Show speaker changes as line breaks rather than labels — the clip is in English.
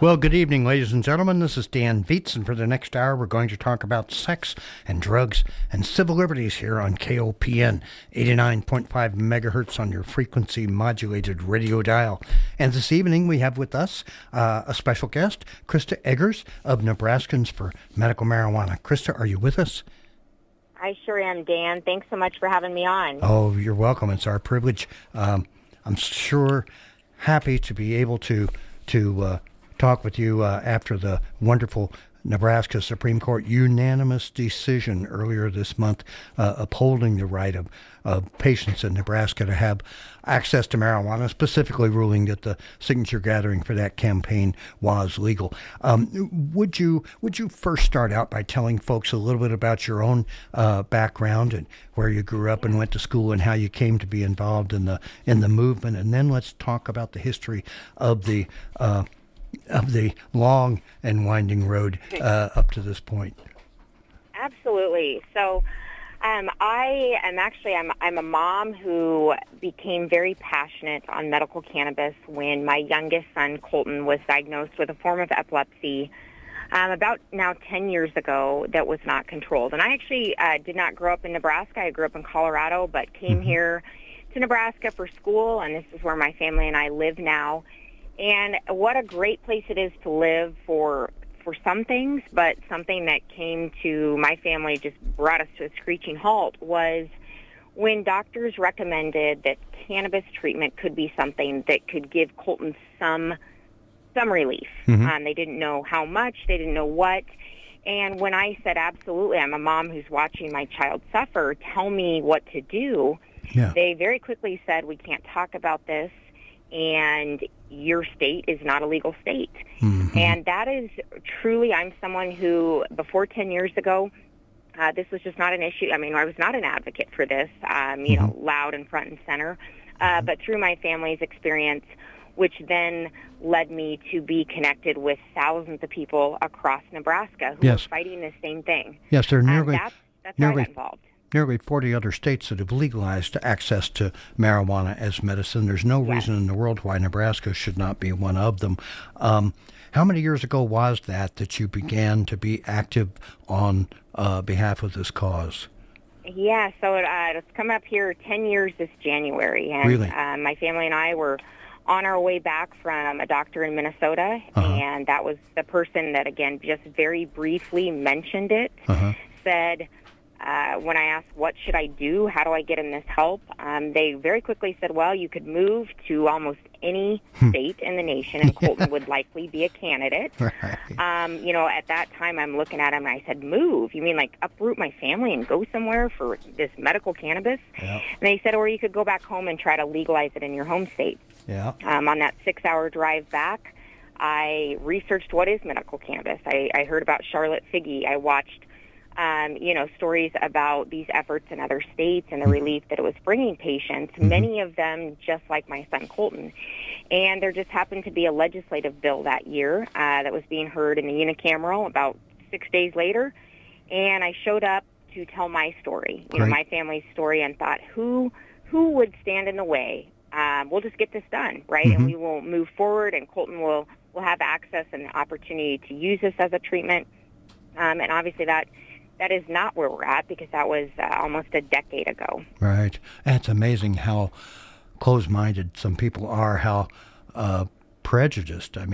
Well, good evening, ladies and gentlemen. This is Dan Viets, and for the next hour, we're going to talk about sex and drugs and civil liberties here on KOPN, 89.5 megahertz on your frequency-modulated radio dial. And this evening, we have with us a special guest, Krista Eggers of Nebraskans for Medical Marijuana. Krista, are you with us?
I sure am, Dan. Thanks so much for having me on.
Oh, you're welcome. It's our privilege. I'm sure happy to be able to talk with you after the wonderful Nebraska Supreme Court unanimous decision earlier this month upholding the right of patients in Nebraska to have access to marijuana, specifically ruling that the signature gathering for that campaign was legal. Would you first start out by telling folks a little bit about your own background and where you grew up and went to school and how you came to be involved in the movement, and then let's talk about the history of the long and winding road up to this point.
Absolutely. So I'm a mom who became very passionate on medical cannabis when my youngest son, Colton, was diagnosed with a form of epilepsy about now 10 years ago that was not controlled. And I actually did not grow up in Nebraska. I grew up in Colorado, but came here to Nebraska for school, and this is where my family and I live now. And what a great place it is to live for some things, but something that came to my family, just brought us to a screeching halt, was when doctors recommended that cannabis treatment could be something that could give Colton some relief. They didn't know how much, they didn't know what. And when I said, absolutely, I'm a mom who's watching my child suffer, tell me what to do, they very quickly said, we can't talk about this, and your state is not a legal state. And that is truly, I'm someone who, before 10 years ago, this was just not an issue. I mean, I was not an advocate for this, loud and front and center. But through my family's experience, which then led me to be connected with thousands of people across Nebraska who are fighting the same thing.
Yes, there are nearly,
that's how I got involved.
Nearly 40 other states that have legalized access to marijuana as medicine. There's no reason in the world why Nebraska should not be one of them. How many years ago was that you began to be active on behalf of this cause?
Yeah, so it's coming up here 10 years this January. And
really?
My family and I were on our way back from a doctor in Minnesota, and that was the person that, again, just very briefly mentioned it, said, when I asked, what should I do? How do I get in this help? They very quickly said, well, you could move to almost any state in the nation, and Colton would likely be a candidate.
Right.
At that time, I'm looking at him, and I said, move? You mean like uproot my family and go somewhere for this medical cannabis? Yeah. And they said, or you could go back home and try to legalize it in your home state. Yeah. On that 6-hour drive back, I researched what is medical cannabis. I heard about Charlotte Figi. I watched stories about these efforts in other states and the relief that it was bringing patients, many of them just like my son Colton. And there just happened to be a legislative bill that year that was being heard in the unicameral about 6 days later. And I showed up to tell my story, my family's story, and thought, who would stand in the way? We'll just get this done, right? And we will move forward, and Colton will have access and the opportunity to use this as a treatment. And obviously that is not where we're at, because that was almost a decade ago.
Right. And it's amazing how close-minded some people are, how prejudiced. I mean,